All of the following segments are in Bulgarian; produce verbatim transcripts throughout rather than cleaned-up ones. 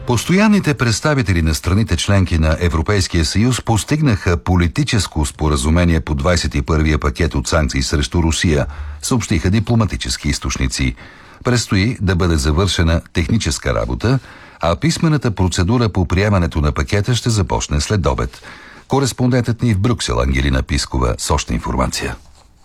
Постоянните представители на страните членки на Европейския съюз постигнаха политическо споразумение по двадесет и първия пакет от санкции срещу Русия, съобщиха дипломатически източници. Предстои да бъде завършена техническа работа, а писмената процедура по приемането на пакета ще започне след обед. Кореспондентът ни в Брюксел Ангелина Пискова с още информация.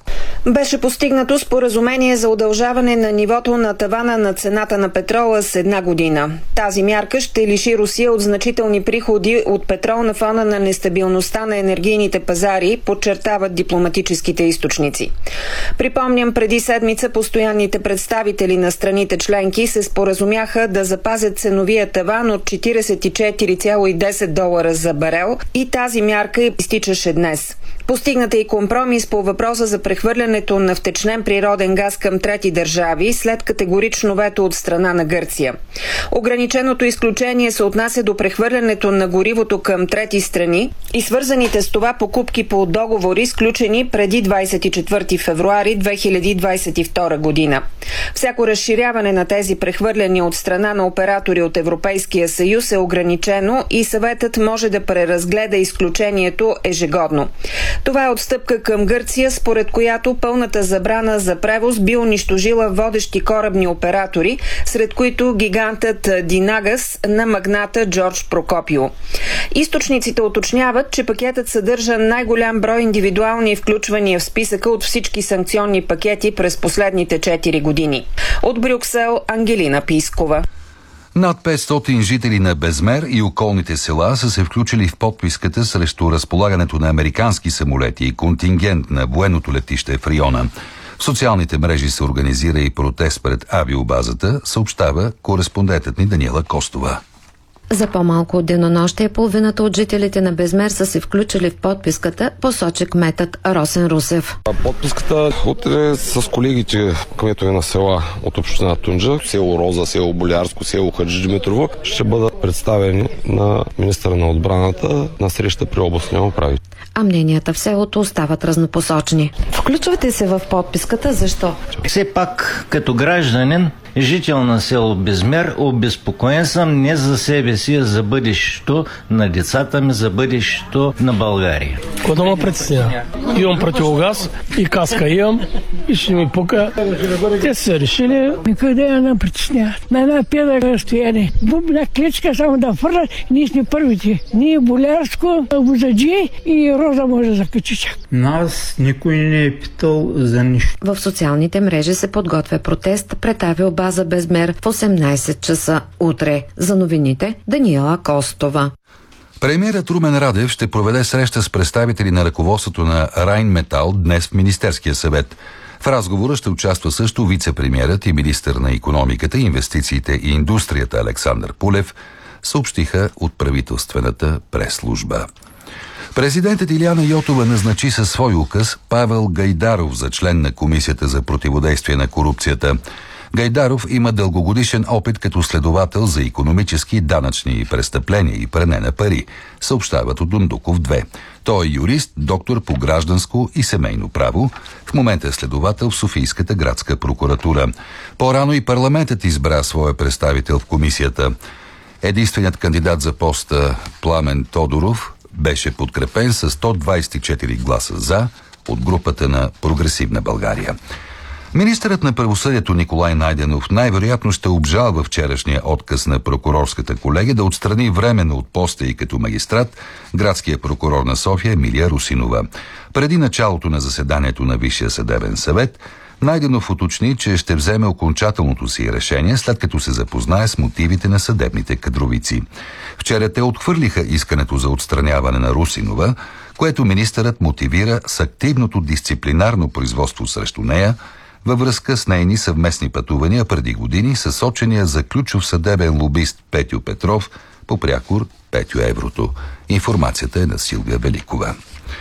Беше постигнато споразумение за удължаване на нивото на тавана на цената на петрола с една година. Тази мярка ще лиши Русия от значителни приходи от петрол на фона на нестабилността на енергийните пазари, подчертават дипломатическите източници. Припомням, преди седмица постоянните представители на страните членки се споразумяха да запазят ценовия таван от четиридесет и четири цяло и десет долара за барел и тази мярка изтичаше днес. Постигната и компромис по въпроса за прехвърлянето на втечнен природен газ към трети държави след категорично вето от страна на Гърция. Ограниченото изключение се отнася до прехвърлянето на горивото към трети страни и свързаните с това покупки по договори, сключени преди двадесет и четвърти февруари две хиляди двадесет и втора година. Всяко разширяване на тези прехвърляния от страна на оператори от Европейския съюз е ограничено и съветът може да преразгледа изключението ежегодно. Това е отстъпка към Гърция, според която пълната забрана за превоз би унищожила водещи корабни оператори, сред които гигантът Динагас на магната Джордж Прокопио. Източниците уточняват, че пакетът съдържа най-голям брой индивидуални включвания в списъка от всички санкционни пакети през последните четири години. От Брюксел Ангелина Пискова. Над петстотин жители на Безмер и околните села са се включили в подписката срещу разполагането на американски самолети и контингент на военното летище в района. В социалните мрежи се организира и протест пред авиобазата, съобщава кореспондентът ни Даниела Костова. За по-малко от денонощие половината от жителите на Безмер са се включили в подписката, посочи кметът Росен Русев. Подписката утре с колегите кметове на села от община Тунджа, село Роза, село Болярско, село Хаджи Димитрово, ще бъдат представени на министъра на отбраната на среща при областния управител. А мненията в селото остават разнопосочни. Включвате се в подписката, защо? Все пак, като гражданин, жител на село Безмер, обезпокоен съм не за себе си, а за бъдещето на децата ми, за бъдещето на България. Кога ме притеснява? Имам противогаз и каска имам и ще ми пука. Те са решили. Къде я не притеснява? На една педа разстояние. Бубна клечка само да фърля, ние сме първите. Ние Болярско, Бузаджи и Роза може да качи чак. Нас никой не е питал за нищо. В социалните мрежи се подготвя протест пред авиобаза Безмер в осемнадесет часа утре. За новините Даниела Костова. Премиерът Румен Радев ще проведе среща с представители на ръководството на Райнметал днес в Министерския съвет. В разговора ще участва също вице-премиерът и министър на икономиката, инвестициите и индустрията Александър Пулев, съобщиха от правителствената прес-служба. Президентът Илияна Йотова назначи със свой указ Павел Гайдаров за член на Комисията за противодействие на корупцията. Гайдаров има дългогодишен опит като следовател за икономически, данъчни престъпления и пране на пари, съобщават от Дундуков две. Той е юрист, доктор по гражданско и семейно право. В момента е следовател в Софийската градска прокуратура. По-рано и парламентът избра своя представител в комисията. Единственият кандидат за поста Пламен Тодоров беше подкрепен с сто двадесет и четири гласа за от групата на Прогресивна България. Министърът на правосъдието Николай Найденов най-вероятно ще обжалва вчерашния отказ на прокурорската колегия да отстрани временно от поста и като магистрат градския прокурор на София Емилия Русинова. Преди началото на заседанието на Висшия съдебен съвет, Найденов уточни, че ще вземе окончателното си решение, след като се запознае с мотивите на съдебните кадровици. Вчера те отхвърлиха искането за отстраняване на Русинова, което министърът мотивира с активното дисциплинарно производство срещу нея, във връзка с нейни съвместни пътувания преди години с сочения за ключов съдебен лобист Петю Петров по прякор Петю Еврото. Информацията е на Силвия Великова.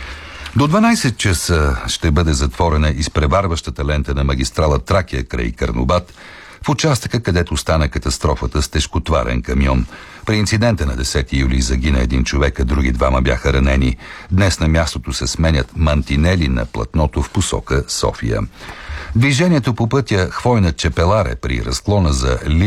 До дванадесет часа ще бъде затворена изпреварващата лента на магистрала Тракия край Карнобат, в участъка, където стана катастрофата с тежкотварен камион. При инцидента на десети юли загина един човек, а други двама бяха ранени. Днес на мястото се сменят мантинели на платното в посока София. Движението по пътя Хвойна Чепеларе при разклона за